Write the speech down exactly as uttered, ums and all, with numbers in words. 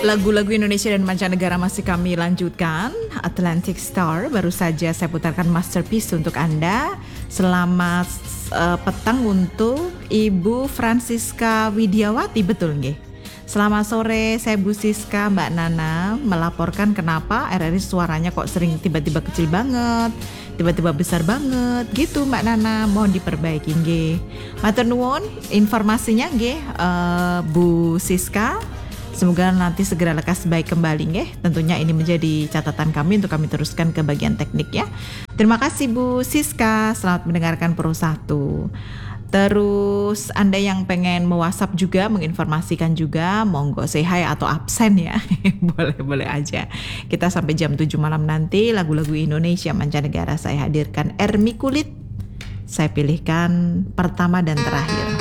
Lagu-lagu Indonesia dan mancanegara masih kami lanjutkan. Atlantic Star baru saja saya putarkan masterpiece untuk Anda. Selamat uh, petang untuk Ibu Francisca Widiawati, betul nggih? Selamat sore, saya Bu Siska, Mbak Nana melaporkan kenapa R R I suaranya kok sering tiba-tiba kecil banget, tiba-tiba besar banget gitu Mbak Nana, mohon diperbaiki nggih. Matur nuwun informasinya nggih uh, Bu Siska. Semoga nanti segera lekas baik kembali nggih. Tentunya ini menjadi catatan kami untuk kami teruskan ke bagian teknik ya. Terima kasih Bu Siska, selamat mendengarkan Pro satu. Terus Anda yang pengen me-WhatsApp juga, menginformasikan juga, monggo say hi atau absen ya. Boleh-boleh aja. Kita sampai jam tujuh malam nanti lagu-lagu Indonesia mancanegara saya hadirkan. Ermi Kulit saya pilihkan pertama dan terakhir.